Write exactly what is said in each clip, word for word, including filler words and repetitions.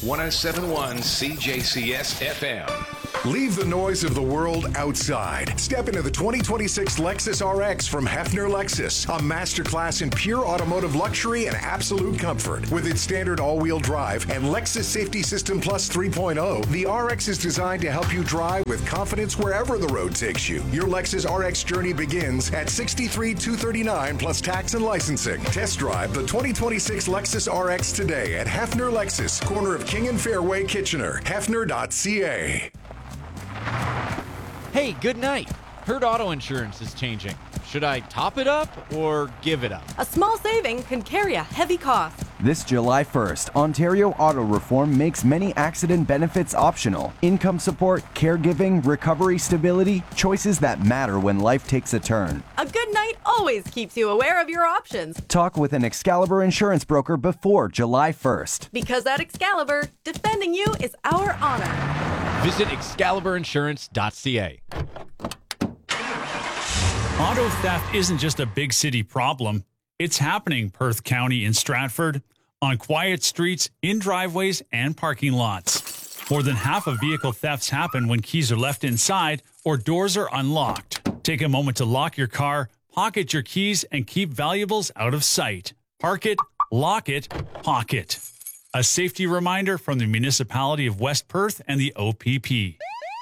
one oh seven point one C J C S F M. Leave the noise of the world outside. Step into the twenty twenty-six Lexus R X from Hefner Lexus, a masterclass in pure automotive luxury and absolute comfort. With its standard all-wheel drive and Lexus Safety System Plus three point oh, the R X is designed to help you drive with confidence wherever the road takes you. Your Lexus R X journey begins at sixty-three thousand two hundred thirty-nine dollars plus tax and licensing. Test drive the twenty twenty-six Lexus R X today at Hefner Lexus, corner of King and Fairway, Kitchener. Hefner dot C A. Hey, good night. Heard auto insurance is changing. Should I top it up or give it up? A small saving can carry a heavy cost. This July first, Ontario Auto Reform makes many accident benefits optional. Income support, caregiving, recovery stability, choices that matter when life takes a turn. A good night always keeps you aware of your options. Talk with an Excalibur insurance broker before July first. Because at Excalibur, defending you is our honor. Visit excalibur insurance dot c a. Auto theft isn't just a big city problem. It's happening Perth County in Stratford, on quiet streets, in driveways, and parking lots. More than half of vehicle thefts happen when keys are left inside or doors are unlocked. Take a moment to lock your car, pocket your keys, and keep valuables out of sight. Park it, lock it, pocket. A safety reminder from the municipality of West Perth and the O P P.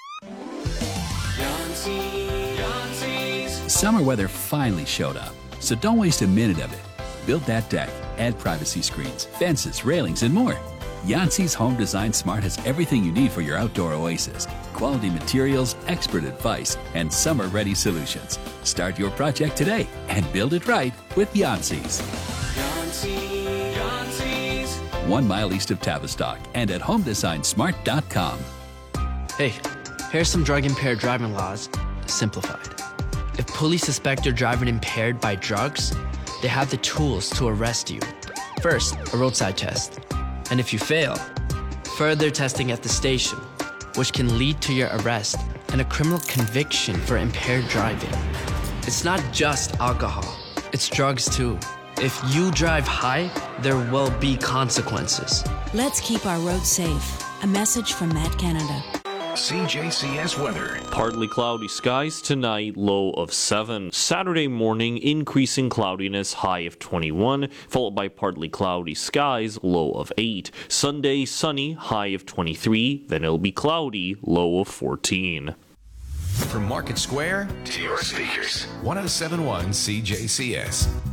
Summer weather finally showed up, so don't waste a minute of it. Build that deck, add privacy screens, fences, railings, and more. Yancey's Home Design Smart has everything you need for your outdoor oasis. Quality materials, expert advice, and summer-ready solutions. Start your project today and build it right with Yancey's. Yancey, Yancey's. One mile east of Tavistock and at home design smart dot com. Hey, here's some drug-impaired driving laws, simplified. If police suspect you're driving impaired by drugs, they have the tools to arrest you. First, a roadside test. And if you fail, further testing at the station, which can lead to your arrest and a criminal conviction for impaired driving. It's not just alcohol, it's drugs too. If you drive high, there will be consequences. Let's keep our roads safe. A message from Matt Canada. C J C S weather. Partly cloudy skies tonight, low of seven. Saturday morning, increasing cloudiness, high of twenty-one, followed by partly cloudy skies, low of eight. Sunday, sunny, high of twenty-three, then it'll be cloudy, low of fourteen. From Market Square to your speakers, one oh seven point one C J C S.